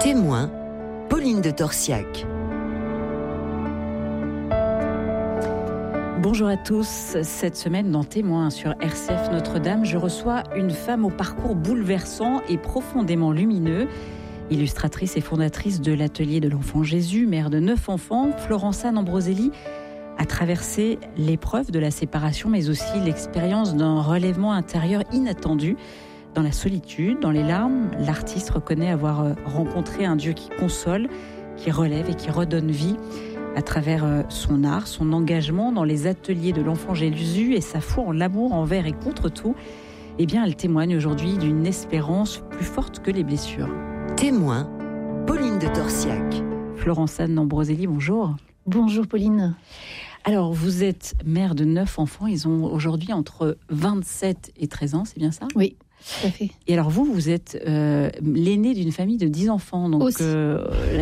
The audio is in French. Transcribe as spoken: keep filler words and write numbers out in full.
Témoin, Pauline de Torsiac. Bonjour à tous. Cette semaine dans Témoin sur R C F Notre-Dame, je reçois une femme au parcours bouleversant et profondément lumineux. Illustratrice et fondatrice de l'Atelier de l'Enfant Jésus, mère de neuf enfants, Florence-Anne Ambroselli a traversé l'épreuve de la séparation, mais aussi l'expérience d'un relèvement intérieur inattendu. Dans la solitude, dans les larmes, l'artiste reconnaît avoir rencontré un Dieu qui console, qui relève et qui redonne vie. À travers son art, son engagement dans les ateliers de l'Enfant Jésus et sa foi en l'amour envers et contre tout, eh bien, elle témoigne aujourd'hui d'une espérance plus forte que les blessures. Témoin, Pauline de Torsiac. Florence-Anne Ambroselli, bonjour. Bonjour Pauline. Alors, vous êtes mère de neuf enfants. Ils ont aujourd'hui entre vingt-sept et treize ans, c'est bien ça ? Oui, tout à fait. Et alors vous, vous êtes euh, l'aînée d'une famille de dix enfants. Donc, Aussi. Euh,